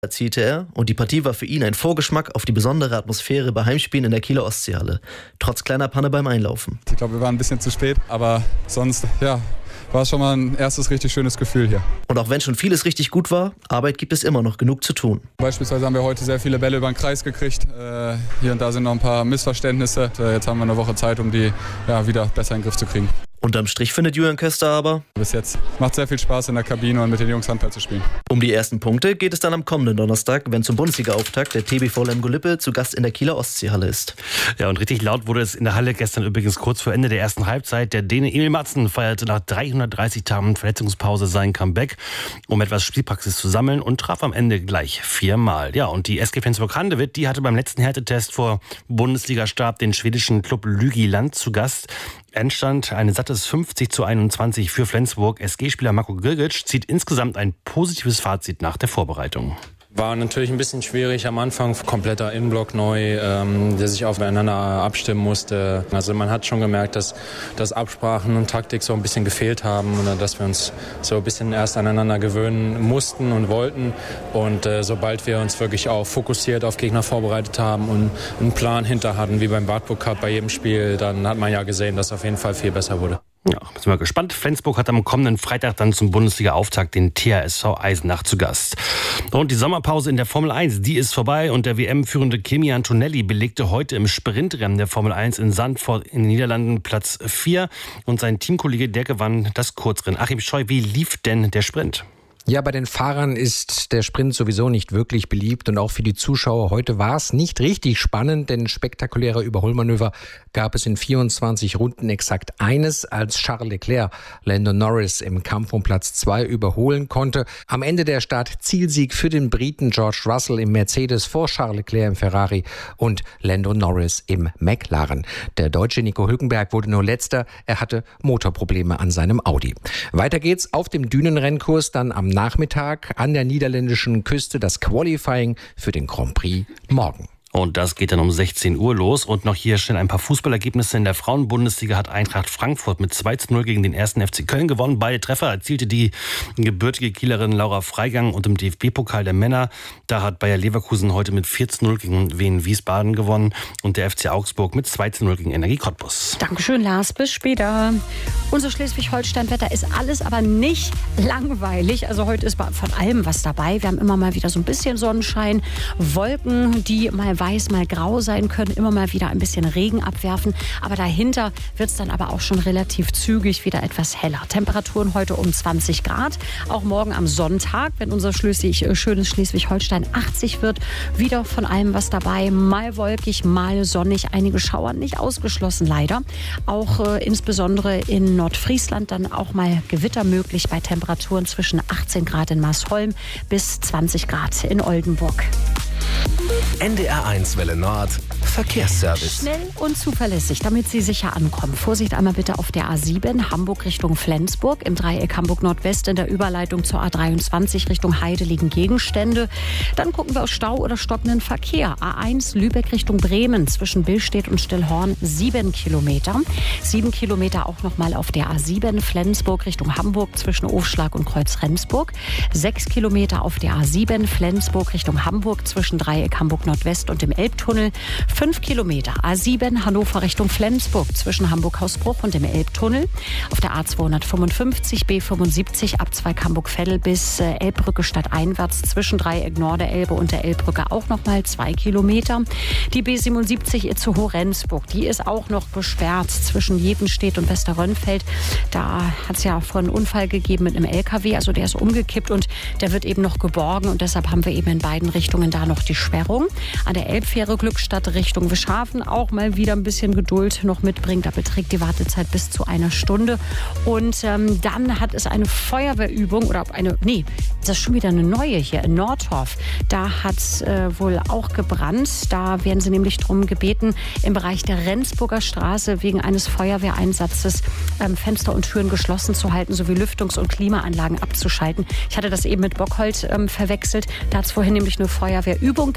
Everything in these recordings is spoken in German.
erzielte er und die Partie war für ihn ein Vorgeschmack auf die besondere Atmosphäre bei Heimspielen in der Kieler Ostseehalle, trotz kleiner Panne beim Einlaufen. Ich glaube, wir waren ein bisschen zu spät, aber sonst, war es schon mal ein erstes richtig schönes Gefühl hier. Und auch wenn schon vieles richtig gut war, Arbeit gibt es immer noch genug zu tun. Beispielsweise haben wir heute sehr viele Bälle über den Kreis gekriegt. Hier und da sind noch ein paar Missverständnisse. Jetzt haben wir eine Woche Zeit, um die wieder besser in den Griff zu kriegen. Unterm Strich findet Julian Köster aber: Bis jetzt macht sehr viel Spaß, in der Kabine und mit den Jungs Handball zu spielen. Um die ersten Punkte geht es dann am kommenden Donnerstag, wenn zum Bundesliga-Auftakt der TBV Lemgo-Lippe zu Gast in der Kieler Ostseehalle ist. Ja, und richtig laut wurde es in der Halle gestern übrigens kurz vor Ende der ersten Halbzeit. Der Däne Emil Matzen feierte nach 330 Tagen Verletzungspause sein Comeback, um etwas Spielpraxis zu sammeln, und traf am Ende gleich 4-mal. Ja, und die SG Flensburg-Handewitt, die hatte beim letzten Härtetest vor Bundesliga-Start den schwedischen Club Lügiland zu Gast. Endstand ein sattes 50-21 für Flensburg. SG-Spieler Marco Grgic zieht insgesamt ein positives Fazit nach der Vorbereitung. War natürlich ein bisschen schwierig am Anfang, kompletter Innenblock neu, der sich aufeinander abstimmen musste. Also man hat schon gemerkt, dass Absprachen und Taktik so ein bisschen gefehlt haben und dass wir uns so ein bisschen erst aneinander gewöhnen mussten und wollten. Und sobald wir uns wirklich auch fokussiert auf Gegner vorbereitet haben und einen Plan hinter hatten, wie beim Wartburg Cup bei jedem Spiel, dann hat man ja gesehen, dass es auf jeden Fall viel besser wurde. Ja, sind wir gespannt. Flensburg hat am kommenden Freitag dann zum Bundesliga-Auftakt den THSV Eisenach zu Gast. Und die Sommerpause in der Formel 1, die ist vorbei, und der WM-führende Kimi Antonelli belegte heute im Sprintrennen der Formel 1 in Zandvoort in den Niederlanden Platz 4 und sein Teamkollege, der gewann das Kurzrennen. Achim Scheu, wie lief denn der Sprint? Ja, bei den Fahrern ist der Sprint sowieso nicht wirklich beliebt, und auch für die Zuschauer heute war es nicht richtig spannend, denn spektakuläre Überholmanöver gab es in 24 Runden exakt eines, als Charles Leclerc Lando Norris im Kampf um Platz 2 überholen konnte. Am Ende der Start-Zielsieg für den Briten George Russell im Mercedes vor Charles Leclerc im Ferrari und Lando Norris im McLaren. Der Deutsche Nico Hülkenberg wurde nur Letzter, er hatte Motorprobleme an seinem Audi. Weiter geht's auf dem Dünenrennkurs dann am Nachmittag an der niederländischen Küste, das Qualifying für den Grand Prix morgen. Und das geht dann um 16 Uhr los. Und noch hier schnell ein paar Fußballergebnisse. In der Frauenbundesliga hat Eintracht Frankfurt mit 2-0 gegen den 1. FC Köln gewonnen. Beide Treffer erzielte die gebürtige Kielerin Laura Freigang. Und im DFB-Pokal der Männer, da hat Bayer Leverkusen heute mit 4-0 gegen Wien Wiesbaden gewonnen. Und der FC Augsburg mit 2-0 gegen Energie Cottbus. Dankeschön, Lars. Bis später. Unser Schleswig-Holstein-Wetter ist alles aber nicht langweilig. Also heute ist von allem was dabei. Wir haben immer mal wieder so ein bisschen Sonnenschein, Wolken, die mal weiß, mal grau sein können, immer mal wieder ein bisschen Regen abwerfen. Aber dahinter wird es dann aber auch schon relativ zügig wieder etwas heller. Temperaturen heute um 20 Grad. Auch morgen am Sonntag, wenn unser schönes Schleswig-Holstein 80 wird, wieder von allem was dabei. Mal wolkig, mal sonnig. Einige Schauer nicht ausgeschlossen, leider. Auch insbesondere in Nordfriesland dann auch mal Gewitter möglich bei Temperaturen zwischen 18 Grad in Marsholm bis 20 Grad in Oldenburg. NDR1 Welle Nord, Verkehrsservice. Schnell und zuverlässig, damit Sie sicher ankommen. Vorsicht einmal bitte auf der A7, Hamburg Richtung Flensburg. Im Dreieck Hamburg Nordwest in der Überleitung zur A23 Richtung Heide liegen Gegenstände. Dann gucken wir auf Stau oder stockenden Verkehr. A1 Lübeck Richtung Bremen zwischen Billstedt und Stillhorn 7 Kilometer. 7 Kilometer auch nochmal auf der A7 Flensburg Richtung Hamburg zwischen Ofschlag und Kreuz-Rendsburg. 6 Kilometer auf der A7 Flensburg Richtung Hamburg zwischen Dreieck Hamburg Nordwest und dem Elbtunnel. 5 Kilometer A7 Hannover Richtung Flensburg zwischen Hamburg-Hausbruch und dem Elbtunnel. Auf der A255 B75 Abzweig Hamburg-Veddel bis Elbbrücke stadteinwärts zwischen Dreieck Norderelbe und der Elbbrücke auch nochmal 2 Kilometer. Die B77 Itzehoe-Rendsburg, die ist auch noch gesperrt zwischen Jedenstedt und Westerrönfeld. Da hat es ja vorhin einen Unfall gegeben mit einem LKW, also der ist umgekippt und der wird eben noch geborgen und deshalb haben wir eben in beiden Richtungen da noch die Sperrung. An der Elbfähre Glückstadt Richtung Wischhafen auch mal wieder ein bisschen Geduld noch mitbringt. Da beträgt die Wartezeit bis zu 1 Stunde. Und dann hat es eine Feuerwehrübung das ist schon wieder eine neue hier in Nordhorf. Da hat es wohl auch gebrannt. Da werden sie nämlich darum gebeten, im Bereich der Rendsburger Straße wegen eines Feuerwehreinsatzes Fenster und Türen geschlossen zu halten, sowie Lüftungs- und Klimaanlagen abzuschalten. Ich hatte das eben mit Bockholz verwechselt. Da hat es vorhin nämlich eine Feuerwehrübung gegeben, aber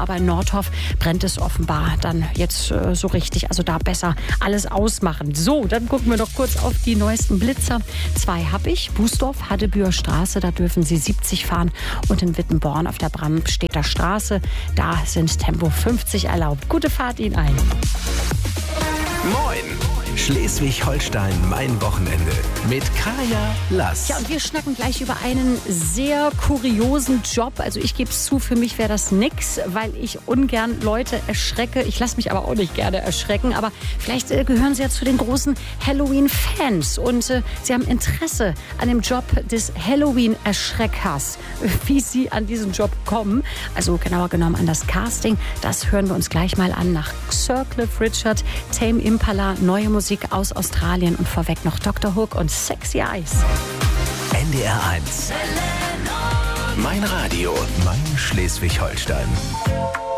aber in Nordhoff brennt es offenbar dann jetzt so richtig. Also da besser alles ausmachen. So, dann gucken wir noch kurz auf die neuesten Blitzer. 2 habe ich. Bußdorf, Haddebüher Straße, da dürfen Sie 70 fahren. Und in Wittenborn auf der Bramstedter Straße, da sind Tempo 50 erlaubt. Gute Fahrt Ihnen allen. Moin! Schleswig-Holstein, mein Wochenende mit Kaya Lass. Ja, und wir schnacken gleich über einen sehr kuriosen Job. Also ich gebe es zu, für mich wäre das nix, weil ich ungern Leute erschrecke. Ich lasse mich aber auch nicht gerne erschrecken. Aber vielleicht gehören Sie ja zu den großen Halloween-Fans. Und Sie haben Interesse an dem Job des Halloween-Erschreckers. Wie Sie an diesen Job kommen, also genauer genommen an das Casting, das hören wir uns gleich mal an nach Sir Cliff Richard, Tame Impala, neue Musik aus Australien und vorweg noch Dr. Hook und Sexy Eyes. NDR 1. Mein Radio, mein Schleswig-Holstein.